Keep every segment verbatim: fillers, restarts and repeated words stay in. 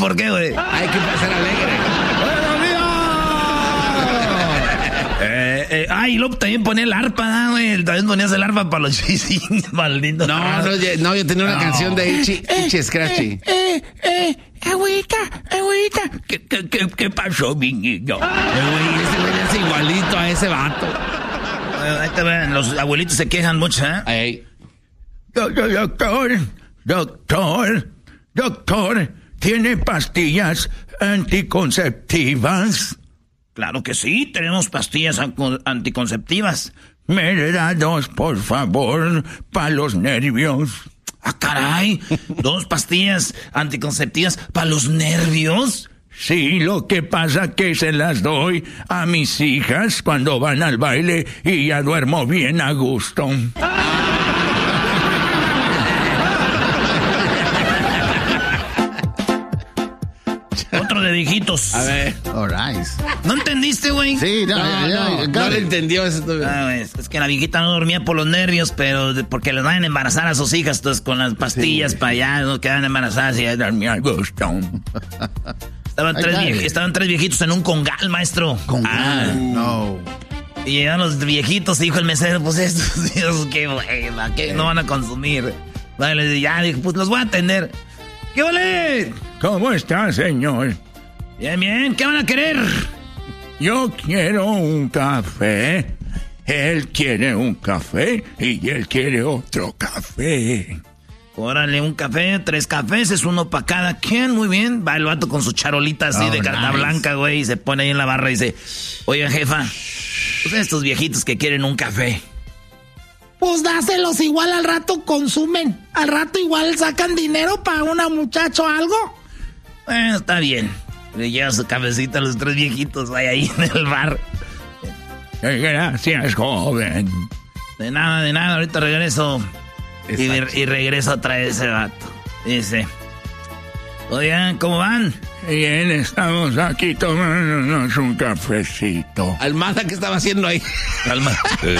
¿por qué, güey? Hay que pasar alegre. ¡Buenos días! eh, eh, ah, y luego también ponía el arpa, ¿no, güey? También ponías el arpa para los chisines, maldito. No, no, no, yo tenía una no. canción de Itchy, Itchy Scratchy. Eh, eh, eh, agüita, agüita. ¿Qué, qué, qué, qué pasó, mi niño? Eh, güey, ese güey es igualito a ese vato. Eh, ahí te ven, los abuelitos se quejan mucho, ¿eh? Ey. Doctor, doctor, doctor, ¿tiene pastillas anticonceptivas? Claro que sí, tenemos pastillas anticonceptivas. Me da dos, por favor, para los nervios. Ah, caray, dos pastillas anticonceptivas para los nervios. Sí, lo que pasa que se las doy a mis hijas cuando van al baile y ya duermo bien a gusto. Otro de viejitos. A ver. All right. ¿No entendiste, güey? Sí, no, No, ya, ya, no, ya, no le entendió eso. Ah, güey, es que la viejita no dormía por los nervios, pero de, porque les van a embarazar a sus hijas, entonces con las pastillas sí. para allá, no quedan embarazadas y ya dormía a gusto. Estaban tres, viej- estaban tres viejitos en un congal, maestro. Congal. Ah, no. Y llegaron los viejitos y dijo el mesero, pues estos Dios, qué buena, ¿qué no van a consumir? Vale, ya, dijo, pues los voy a atender. ¿Qué vale? ¿Cómo está, señor? Bien, bien, ¿qué van a querer? Yo quiero un café. Él quiere un café y él quiere otro café. Órale, un café, tres cafés, es uno para cada quien, muy bien. Va el vato con su charolita así oh, de carta nice. blanca, güey, y se pone ahí en la barra y dice, oiga, jefa, pues estos viejitos que quieren un café. Pues dáselos, igual al rato consumen. Al rato igual sacan dinero para una muchacha o algo. Bueno, está bien. Le lleva su cafecito a los tres viejitos ahí en el bar. Gracias, joven. De nada, de nada, ahorita regreso. Y, y regreso otra vez ese vato. Dice, oigan, ¿cómo van? Bien, estamos aquí tomándonos un cafecito. Almada, ¿qué estaba haciendo ahí? Almada.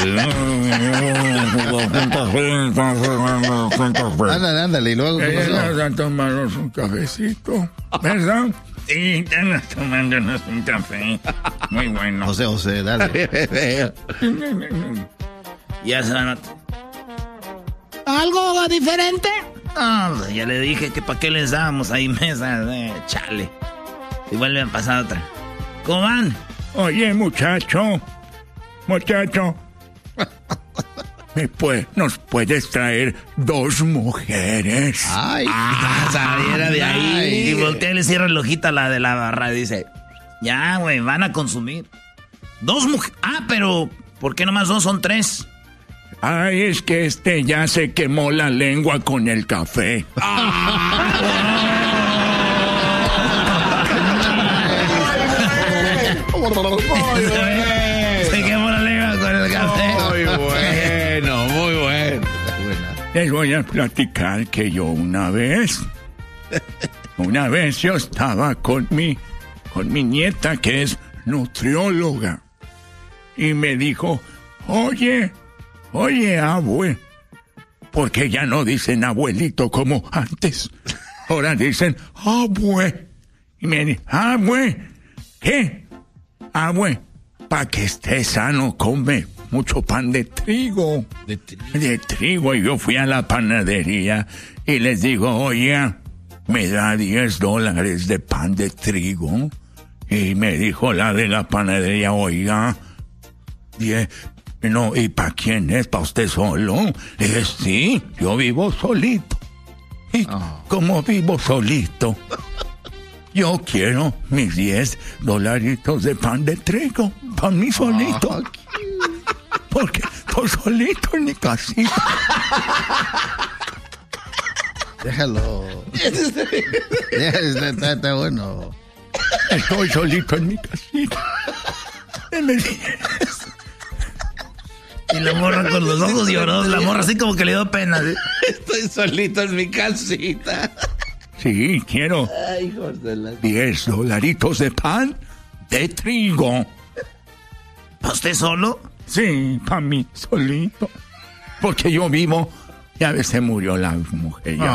Ándale, ándale, y luego... Vamos a tomarnos un cafecito, ¿verdad? Sí, estamos tomándonos un café. Muy bueno. José, José, dale. Ya se van a... ¿Algo diferente? No, ya le dije que para qué les dábamos ahí mesas, eh, chale. Y vuelve a pasar otra. ¿Cómo van? Oye, muchacho, muchacho, ¿me puede, ¿nos puedes traer dos mujeres? Ay, ah, saliera de ahí. Ay. Y voltea y le cierra el ojito a la de la barra y dice, ya, güey, van a consumir. Dos mujeres. Ah, pero, ¿por qué nomás dos son tres? Ay, es que este ya se quemó la lengua con el café. Se quemó la lengua con el café. Muy bueno, muy bueno. Les voy a platicar que yo una vez, una vez yo estaba con mi, con mi nieta que es nutrióloga y me dijo, oye, Oye, abue, porque ya no dicen abuelito como antes. Ahora dicen abue. Y me dicen, abue, ¿qué? Abue, para que esté sano, come mucho pan de trigo. De trigo. De trigo. Y yo fui a la panadería y les digo, oye, me da diez dólares de pan de trigo. Y me dijo la de la panadería, oiga, diez... No, ¿y para quién es? ¿Para usted solo? Le dije, sí, yo vivo solito. Y oh. como vivo solito, yo quiero mis diez dolaritos de pan de trigo para mí solito. Oh, porque estoy solito en mi casita. Déjalo. Déjalo, está, está bueno. Estoy solito en mi casita. Deme diez. Y la morra con los ojos lloró, la morra así como que le dio pena. ¿Sí? Estoy solito en mi casita. Sí, quiero Ay, hijos de la... diez dolaritos de pan de trigo. ¿Para usted solo? Sí, para mí solito. Porque yo vivo, ya ves, se murió la mujer. Ya